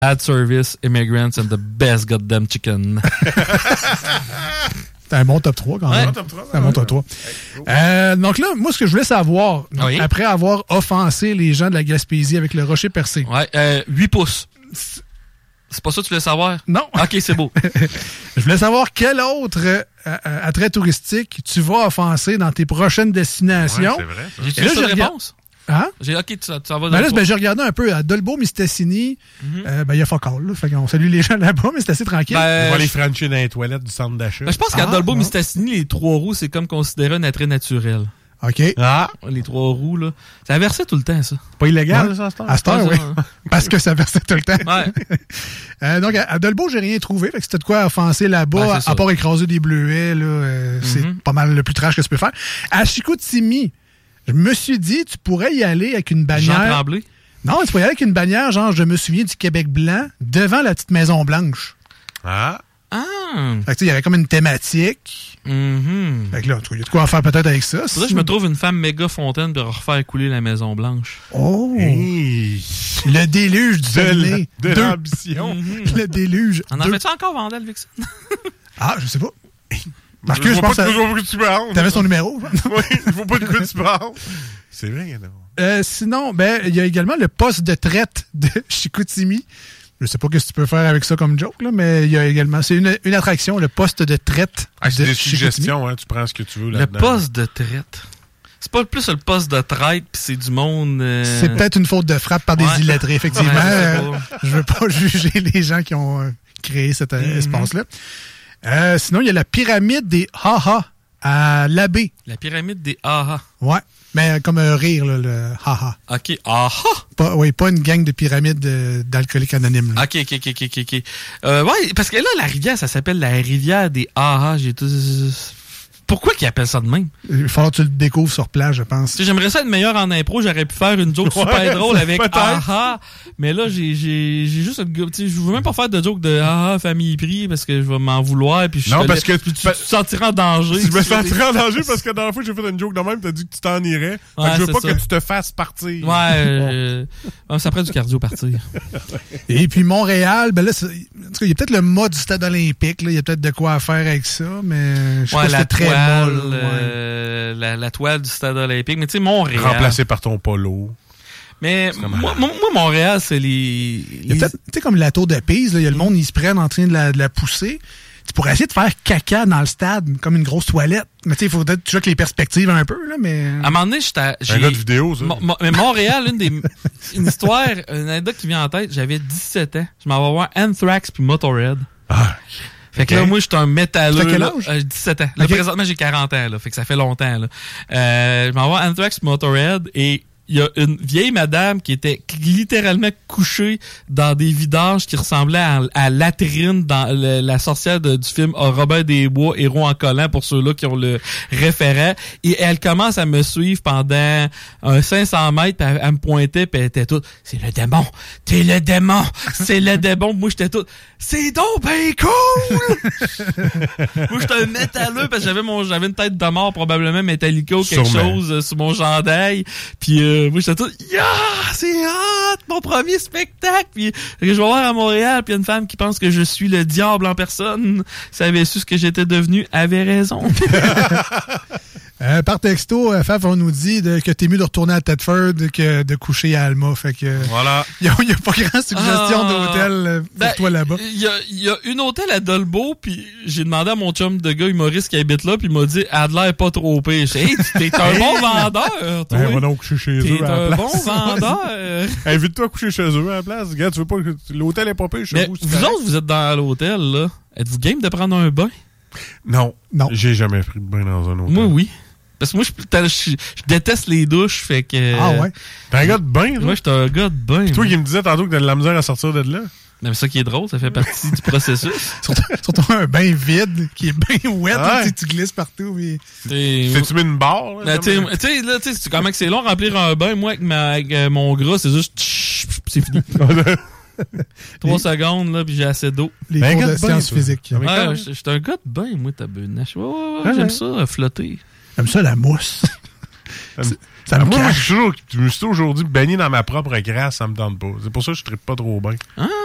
Bad service, immigrants and the best goddamn chicken. C'est un bon top 3 quand même. Ouais. C'est un bon top 3. Donc là, moi, ce que je voulais savoir, Oui. après avoir offensé les gens de la Gaspésie avec le rocher percé. Ouais, 8 pouces. C'est pas ça que tu voulais savoir? Non. OK, c'est beau. Je voulais savoir quel autre attrait touristique tu vas offenser dans tes prochaines destinations. Ouais, c'est vrai. Ça. J'ai-tu Et là, ça de je regarde- réponse? Hein? OK, tu vas dans Ben là, le j'ai regardé un peu à Dolbeau-Mistassini. Il y a fuck all, là. Fait qu'on salue les gens là-bas, mais c'est assez tranquille. On va Ben, les franchir dans les toilettes du centre d'achat. je pense qu'à Ah, Dolbeau-Mistassini, les 3 roues, c'est comme considéré un attrait naturel. OK. Ah, Les 3 roues, là. Ça versait tout le temps, ça. pas illégal, Ouais. ça, à cette heure? À cette heure, Ouais, oui. ça, Parce que ça versait tout le temps. Ouais. Donc, à Dolbeau, j'ai rien trouvé. Fait que c'était de quoi offenser là-bas, Ouais, c'est à ça. part écraser des bleuets, là. C'est pas mal le plus trash que tu peux faire. À Chicoutimi, je me suis dit, tu pourrais y aller avec une Jean bannière. Tremblay. Non, tu pourrais y aller avec une bannière, genre, je me souviens du Québec blanc, devant la petite Maison Blanche. Ah, Ah! Fait que, tu sais, il y avait comme une thématique. Mhm. Fait que là, il y a de quoi en faire peut-être avec ça. Faudrait que je me trouve une femme méga fontaine pour refaire couler la Maison Blanche. Oh! hey. Le déluge du Saguenay. de Deux. l'ambition. Le déluge. On en Deux. fait-tu encore Vandal Vixen? Ah, je sais pas. Marcus, je vois pense pas que toujours que tu parles. t'avais son numéro. Oui, il faut pas de quoi tu parles. C'est vrai, il y en a. Sinon, il y a également le poste de traite de Chicoutimi. Je sais pas ce que tu peux faire avec ça comme joke, là, mais il y a également... C'est une attraction, le poste de traite C'est de des Chicoutimi. suggestions, hein, tu prends ce que tu veux Le là-dedans. poste de traite. C'est pas plus le poste de traite, puis c'est du monde... C'est peut-être une faute de frappe par des Ouais. illettrés, effectivement. Ouais, je sais pas. Je veux pas juger les gens qui ont créé cet espace-là. Sinon, il y a la pyramide des Ha-Ha à l'Abbé. La pyramide des aha. Ouais. Mais comme un rire, là, le Ha-Ha. OK. Aha! Pas une gang de pyramides d'alcooliques anonymes. Là. OK. Ouais, parce que là, la rivière, ça s'appelle la rivière des aha. J'ai tout... Pourquoi qu'ils appellent ça de même? Il va falloir que tu le découvres sur place, je pense. Tu sais, j'aimerais ça être meilleur en impro. J'aurais pu faire une joke super drôle avec peut-être. aha. Mais là, j'ai juste une... Tu sais, je veux même pas faire de joke de aha, famille pris, parce que je vais m'en vouloir. Puis Non, parce que tu te sentiras en danger. Je me sentirais en danger parce que la dernière fois que j'ai fait une joke de même, t'as dit que tu t'en irais. Fait Ouais, que je veux c'est pas ça. que tu te fasses partir. Ouais, ça prend du cardio partir. Et puis Montréal, ben là, en tout cas, il y a peut-être le mât du stade olympique. Là. Il y a peut-être de quoi faire avec ça, mais je sais Ouais, pas si la c'est très toile, molle. Ouais. la toile du stade olympique. Mais tu sais, Montréal. Remplacé par ton polo. Mais comme moi, Montréal, c'est les... Il y a peut-être, tu sais, comme la tour de Pise, là, il y a le monde, ils se prennent en train de la pousser. Tu pourrais essayer de faire caca dans le stade, comme une grosse toilette. Mais tu sais, il faut peut-être jouer avec les perspectives un peu, là, mais... À un moment donné, C'est un gars de vidéo, ça. Mais Montréal, une histoire, une anecdote qui vient en tête, j'avais 17 ans. Je m'en vais voir Anthrax puis Motorhead. Ah, Fait que là, moi, j'étais un métalleux. T'as quel là. âge? 17 ans. Là, Ok. présentement, j'ai 40 ans, là. Fait que ça fait longtemps, là. Je m'en vais voir Anthrax puis Motorhead et il y a une vieille madame qui était littéralement couchée dans des vidanges qui ressemblaient à Latrine dans la sorcière du film Robert Desbois, Héros en collant pour ceux-là qui ont le référent. Et elle commence à me suivre pendant un 500 mètres, puis elle me pointait, puis elle était toute « C'est le démon! T'es le démon! C'est le démon! » Moi, j'étais toute « C'est donc ben cool! » Moi, j'étais un métalleux parce que j'avais une tête de mort, probablement Metallica ou quelque Sûrement. chose sur mon chandail. Puis moi, j'étais tout « Yeah! C'est hot! Mon premier spectacle! » Puis je vais voir à Montréal, puis il y a une femme qui pense que je suis le diable en personne. Si elle avait su ce que j'étais devenu, elle avait raison. Par texto, Faf, on nous dit que t'es mieux de retourner à Thetford que de coucher à Alma. Fait que voilà. il y a pas grand suggestion d'hôtel pour toi là-bas. Il y a une hôtel à Dolbeau, puis j'ai demandé à mon chum de gars humoriste qui habite là, puis il m'a dit « Adler pas trop pire. » J'ai dit « Hey, t'es un bon vendeur, toi. Ben, va donc coucher chez eux T'es à la un place. bon vendeur. Invite-toi à coucher chez eux à la place. Regarde, tu veux pas que l'hôtel est pas pire chez Mais vous. c'est vous correct. autres, vous êtes dans l'hôtel, là. Êtes-vous game de prendre un bain? Non. Non. J'ai jamais pris de bain dans un hôtel. Moi, oui. Parce que moi, je déteste les douches, fait que... Ah ouais? T'es un gars de bain, là? Moi, j'étais un gars de bain. Toi moi. qui me disais tantôt que t'as de la misère à sortir de là. Mais ça qui est drôle, ça fait partie du processus. Surtout un bain vide qui est bien wet, Ouais. là, tu glisses partout. Mais... T'es-tu mis une barre? Là, Là, tu sais, là, tu sais, comment que c'est long remplir un bain, moi, avec mon gras, c'est juste, c'est fini. 3 secondes, là, puis j'ai assez d'eau. Les Ben, cours gars de de bain, sciences toi. physiques. Mais quand Ouais, même. j'étais un gars de bain, moi, tabernache. Ouais, Ouais. j'aime ça, flotter. J'aime ça, la mousse. Ça me Moi, cache. je me suis toujours dit baigner dans ma propre graisse, ça me tente pas. C'est pour ça que je trippe pas trop bien. Ah,